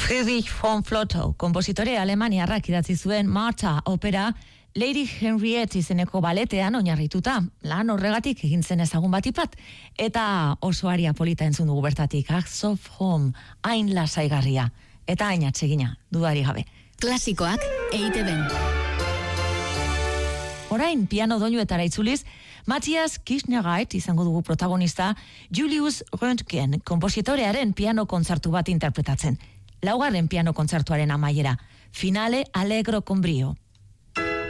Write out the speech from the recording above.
Friedrich von Flotow, konpositore alemaniarrak idatzi zuen Martha opera Lady Henriette izeneko baletean oinarrituta. Lan horregatik egin zen ezagun batipat. Eta oso aria polita entzun dugu bertatik. Acts of Home, hain lasaigarria. Eta hain atsegina, dudari gabe. Klasikoak EITB-n. Orain, piano doinuetara itzuliz, Matthias Kirchnereit izango dugu protagonista Julius Röntgen, konpositorearen piano kontzertu bat interpretatzen. Laugarren piano kontzertuaren amaiera, Finale Allegro con brio.